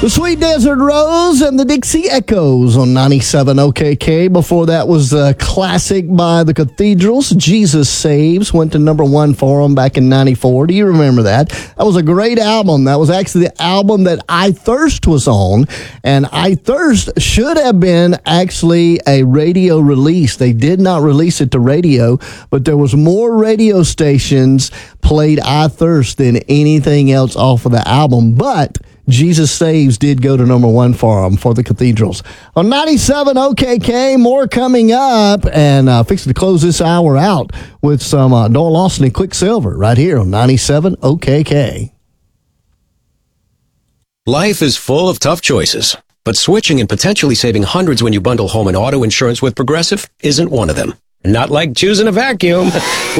The Sweet Desert Rose and the Dixie Echoes on 97 OKK. Before that was a classic by the Cathedrals, Jesus Saves, went to number one for them back in 94. Do you remember that? That was a great album. That was actually the album that I Thirst was on, and I Thirst should have been actually a radio release. They did not release it to radio, but there was more radio stations played I Thirst than anything else off of the album, but Jesus Saves did go to number one for them, for the Cathedrals. On 97 OKK, more coming up, and fixing to close this hour out with some Doyle Lawson and Quicksilver right here on 97 OKK. Life is full of tough choices, but switching and potentially saving hundreds when you bundle home and auto insurance with Progressive isn't one of them. Not like choosing a vacuum.